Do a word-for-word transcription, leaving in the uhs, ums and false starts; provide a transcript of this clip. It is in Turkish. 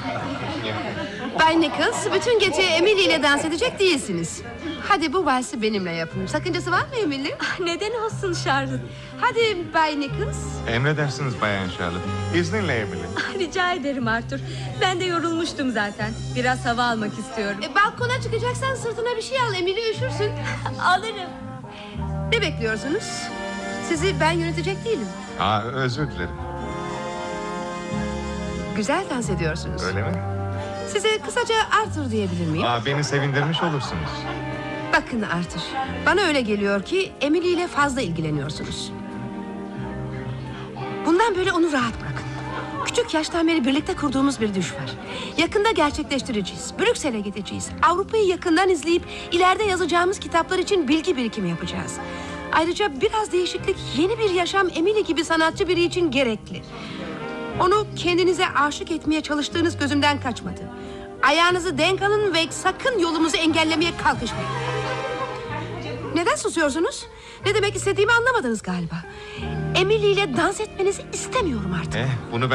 Bay Nichols, bütün gece Emily ile dans edecek değilsiniz. Hadi bu valsi benimle yapın. Sakıncası var mı Emily? Neden olsun Charlotte? Hadi Bay Nichols. Emredersiniz Bayan Charlotte. İzninle Emily. Rica ederim Arthur. Ben de yorulmuştum zaten. Biraz hava almak istiyorum. E, balkona çıkacaksan sırtına bir şey al, Emily üşürsün. Alırım. Ne bekliyorsunuz? Sizi ben yönetecek değilim. Aa, özür dilerim. Güzel dans ediyorsunuz. Öyle mi? Size kısaca Arthur diyebilir miyim? Aa, beni sevindirmiş olursunuz. Bakın Arthur, bana öyle geliyor ki Emily ile fazla ilgileniyorsunuz. Bundan böyle onu rahat bırakın. Küçük yaştan beri birlikte kurduğumuz bir düş var. Yakında gerçekleştireceğiz. Brüksel'e gideceğiz. Avrupa'yı yakından izleyip ileride yazacağımız kitaplar için bilgi birikimi yapacağız. Ayrıca biraz değişiklik, yeni bir yaşam Emily gibi sanatçı biri için gerekli. Onu kendinize aşık etmeye çalıştığınız gözümden kaçmadı. Ayağınızı denk alın ve sakın yolumuzu engellemeye kalkışmayın. Neden susuyorsunuz? Ne demek istediğimi anlamadınız galiba. Emily ile dans etmenizi istemiyorum artık. Eh, bunu ben